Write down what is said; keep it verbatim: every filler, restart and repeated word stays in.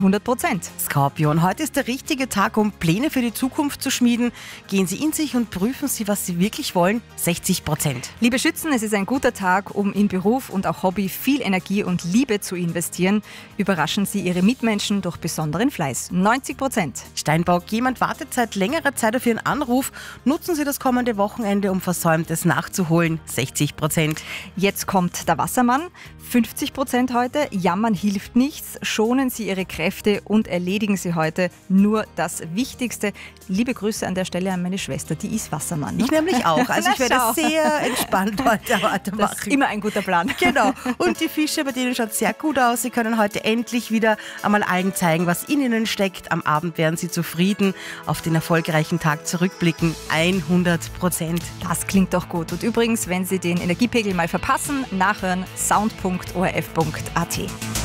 hundert Prozent. Skorpion, heute ist der richtige Tag, um Pläne für die Zukunft zu schmieden. Gehen Sie in sich und prüfen Sie, was Sie wirklich wollen. sechzig Prozent. Liebe Schützen, es ist ein guter Tag, um in Beruf und auch Hobby viel Energie und Liebe zu investieren. Überraschen Sie Ihre Mitmenschen durch besonderen Fleiß. neunzig Prozent. Steinbock, jemand wartet seit längerer Zeit auf Ihren Anruf. Nutzen Sie das kommende Wochenende, um Versäumtes nachzuholen. sechzig Prozent. Jetzt kommt der Wassermann. fünfzig Prozent heute. Jammern hilft nichts. Schonen Sie Ihre Kräfte und erledigen Sie heute nur das Wichtigste. Liebe Grüße an der Stelle an meine Schwester, die ist Wassermann. Ne? Ich nämlich auch. Also ich werde schau. sehr entspannt heute weitermachen. Das ist immer ein guter Plan. Genau. Und die Fische, bei denen schaut es sehr gut aus. Sie können heute endlich wieder einmal allen zeigen, was in ihnen steckt. Am Abend werden sie zufrieden auf den erfolgreichen Tag zurückblicken. hundert Prozent. Das klingt doch gut. Und übrigens, wenn Sie den Energiepegel mal verpassen, nachhören sound punkt o r f punkt a t.